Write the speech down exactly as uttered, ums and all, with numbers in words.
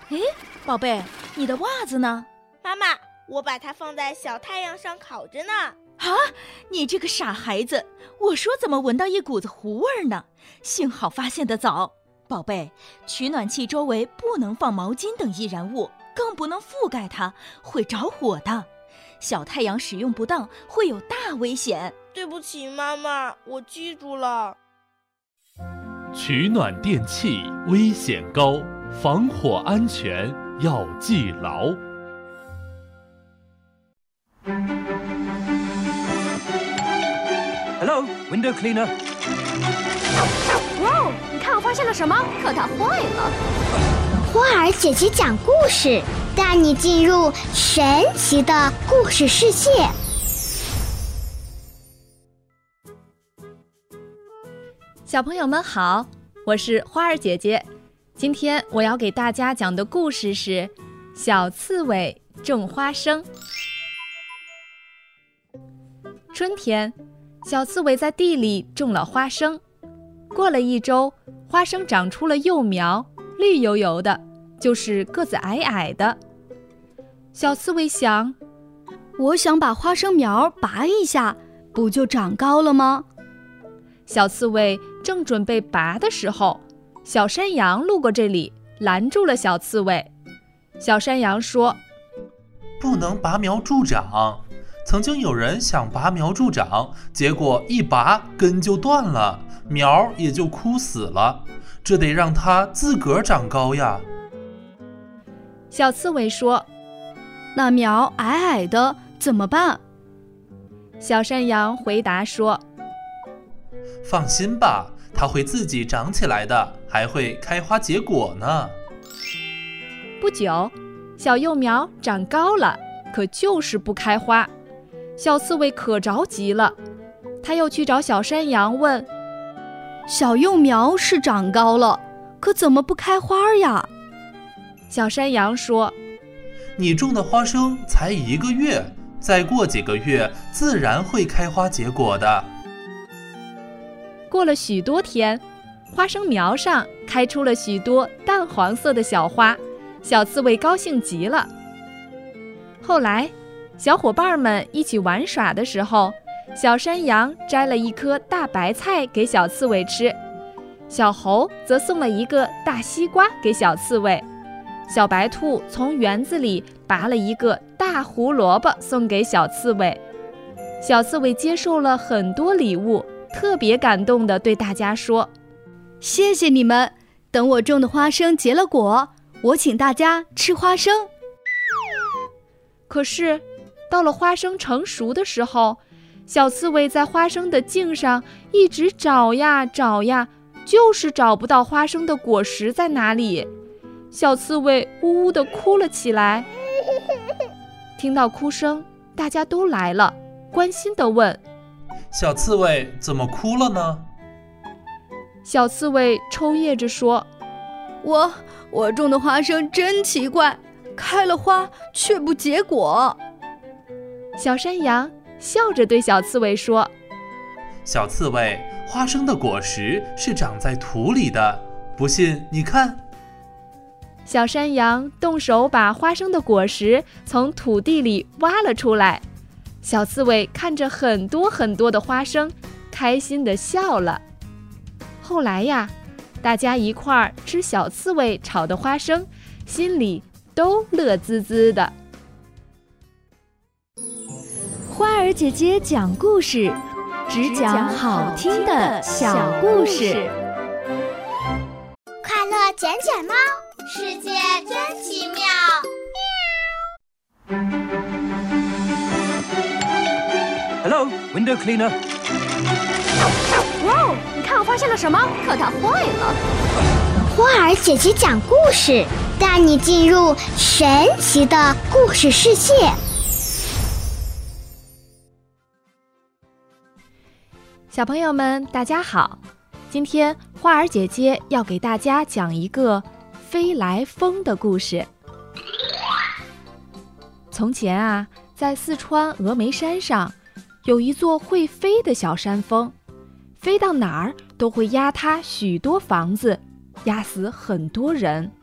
诶，宝贝，你的袜子呢？ 妈妈，我把它放在小太阳上烤着呢。 啊，你这个傻孩子，我说怎么闻到一股子糊味呢？幸好发现得早。宝贝，取暖器周围不能放毛巾等易燃物，更不能覆盖它，会着火的。小太阳使用不当会有大危险。 对不起妈妈，我记住了。 取暖电器危险高，防火安全要记牢。 Hello, window cleaner. 哇哦，你看我发现了什么？可它坏了。 花儿姐姐讲故事，带你进入神奇的故事世界。 小朋友们好，我是花儿姐姐。今天我要给大家讲的故事是小刺猬种花生。春天，小刺猬在地里种了花生。过了一周，花生长出了幼苗，绿油油的，就是个子矮矮的。小刺猬想， 我想把花生苗拔一下，不就长高了吗？ 小刺猬正准备拔的时候，小山羊路过这里，拦住了小刺猬。小山羊说， 不能拔苗助长。曾经有人想拔苗助长，结果一拔根就断了，苗也就枯死了，这得让它自个儿长高呀。 小刺猬说， 那苗矮矮的怎么办？ 小山羊回答说， 放心吧，它会自己长起来的，还会开花结果呢。 不久，小幼苗长高了，可就是不开花。小刺猬可着急了，他又去找小山羊问， 小幼苗是长高了，可怎么不开花呀？ 小山羊说， 你种的花生才一个月，再过几个月自然会开花结果的。 过了许多天，花生苗上开出了许多淡黄色的小花，小刺猬高兴极了。后来小伙伴们一起玩耍的时候，小山羊摘了一颗大白菜给小刺猬吃，小猴则送了一个大西瓜给小刺猬，小白兔从园子里拔了一个大胡萝卜送给小刺猬。小刺猬接受了很多礼物，特别感动地对大家说， 谢谢你们，等我种的花生结了果，我请大家吃花生。 可是到了花生成熟的时候，小刺猬在花生的茎上一直找呀找呀，就是找不到花生的果实在哪里。小刺猬呜呜地哭了起来。听到哭声，大家都来了，关心地问， 小刺猬怎么哭了呢？ 小刺猬抽噎着说， 我我种的花生真奇怪，开了花却不结果。 小山羊笑着对小刺猬说， 小刺猬，花生的果实是长在土里的，不信你看。 小山羊动手把花生的果实从土地里挖了出来。小刺猬看着很多很多的花生，开心地笑了。后来呀，大家一块儿吃小刺猬炒的花生，心里都乐滋滋的。 花儿姐姐讲故事，只讲好听的小故事。 快乐捡捡猫，世界真奇妙。 Hello, window cleaner. 哇哦，你看我发现了什么？可它坏了。 花儿姐姐讲故事，带你进入神奇的故事世界。 小朋友们大家好，今天花儿姐姐要给大家讲一个飞来峰的故事。从前啊，在四川峨眉山上有一座会飞的小山峰，飞到哪儿都会压塌许多房子，压死很多人。